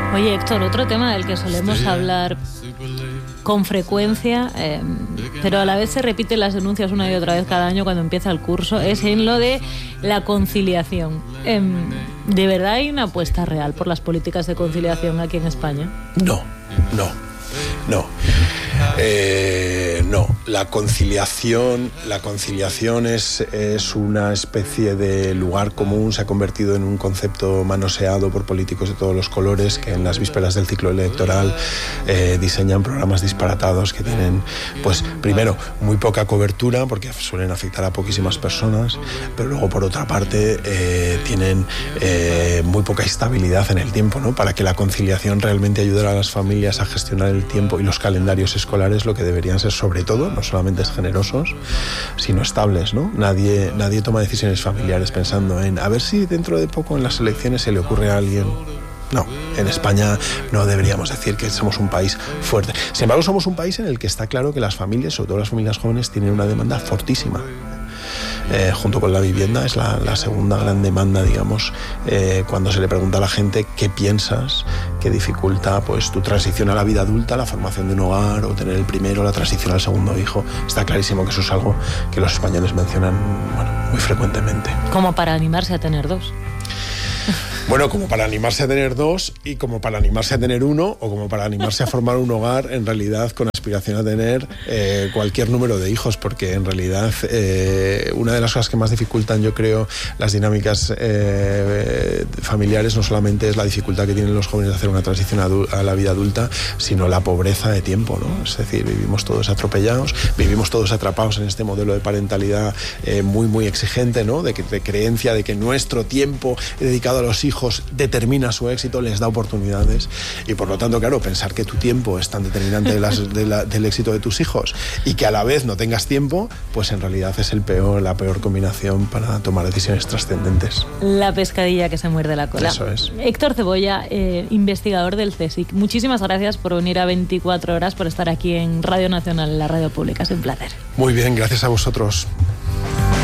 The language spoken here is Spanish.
Oye, Héctor, otro tema del que solemos hablar con frecuencia, pero a la vez se repiten las denuncias una y otra vez cada año cuando empieza el curso, es en lo de la conciliación. ¿De verdad hay una apuesta real por las políticas de conciliación aquí en España? No. No, la conciliación es una especie de lugar común, se ha convertido en un concepto manoseado por políticos de todos los colores que en las vísperas del ciclo electoral diseñan programas disparatados que tienen, pues primero, muy poca cobertura porque suelen afectar a poquísimas personas, pero luego por otra parte tienen muy poca estabilidad en el tiempo, ¿no? Para que la conciliación realmente ayudara a las familias a gestionar el tiempo y los calendarios escolares, lo que deberían ser sobre todo, no solamente generosos, sino estables, ¿no? Nadie toma decisiones familiares pensando en a ver si dentro de poco en las elecciones se le ocurre a alguien. No, en España no deberíamos decir que somos un país fuerte. Sin embargo, somos un país en el que está claro que las familias, sobre todo las familias jóvenes, tienen una demanda fortísima. Junto con la vivienda es la segunda gran demanda, digamos, cuando se le pregunta a la gente qué piensas que dificulta pues tu transición a la vida adulta, la formación de un hogar o tener el primero, la transición al segundo hijo. Está clarísimo que eso es algo que los españoles mencionan, bueno, muy frecuentemente. Como para animarse a tener dos. Bueno, como para animarse a tener dos y como para animarse a tener uno o como para animarse a formar un hogar, en realidad con aspiración a tener cualquier número de hijos, porque en realidad una de las cosas que más dificultan, yo creo, las dinámicas familiares no solamente es la dificultad que tienen los jóvenes de hacer una transición a la vida adulta, sino la pobreza de tiempo, ¿no? Es decir, vivimos todos atropellados, vivimos todos atrapados en este modelo de parentalidad muy, muy exigente, ¿no? De creencia de que nuestro tiempo dedicado a los hijos determina su éxito, les da oportunidades y por lo tanto, claro, pensar que tu tiempo es tan determinante del éxito de tus hijos y que a la vez no tengas tiempo, pues en realidad es la peor combinación para tomar decisiones trascendentes. La pescadilla que se muerde la cola. Eso es. Héctor Cebolla, investigador del CSIC, muchísimas gracias por venir a 24 horas, por estar aquí en Radio Nacional, en la radio pública. Es un placer. Muy bien, gracias a vosotros.